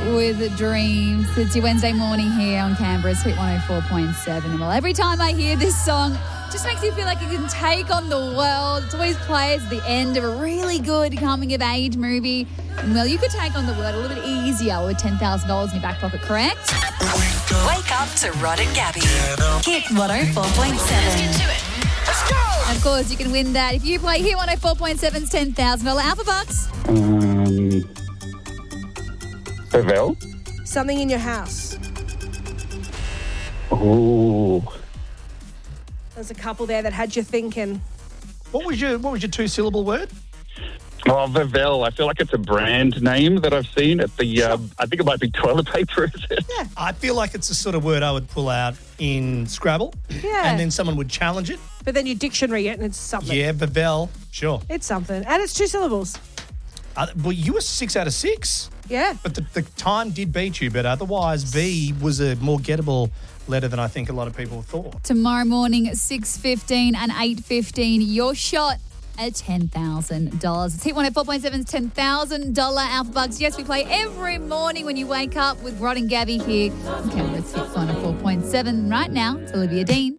with Dreams. It's your Wednesday morning here on Canberra's Hit 104.7. And well, every time I hear this song, it just makes you feel like you can take on the world. It's always played at the end of a really good coming-of-age movie. And well, you could take on the world a little bit easier with $10,000 in your back pocket, correct? Wake up to Rod and Gabby. Hit 104.7. Let's go! And of course, you can win that if you play Hit 104.7's $10,000 Alpha Bucks. Bevel. Something in your house. Ooh. There's a couple there that had you thinking. What was your two-syllable word? Oh, Bevel. I feel like it's a brand name that I've seen at the, I think it might be toilet paper, is it? Yeah. I feel like it's the sort of word I would pull out in Scrabble. Yeah. And then someone would challenge it. But then you dictionary it and it's something. Yeah, Bevel. Sure. It's something. And it's 2 syllables. Well, you were 6 out of 6. Yeah. But the time did beat you, but otherwise V was a more gettable letter than I think a lot of people thought. Tomorrow morning at 6:15 and 8:15, your shot at $10,000. It's Hit 104.7's $10,000 Alpha Bucks. Yes, we play every morning when you wake up with Rod and Gabby here on Canberra's Hit 104.7. Right now, it's Olivia Dean.